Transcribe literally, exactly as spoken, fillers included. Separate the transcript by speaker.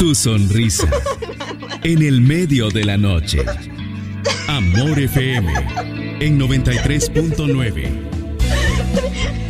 Speaker 1: Tu sonrisa en el medio de la noche. Amor F M en noventa y tres punto nueve.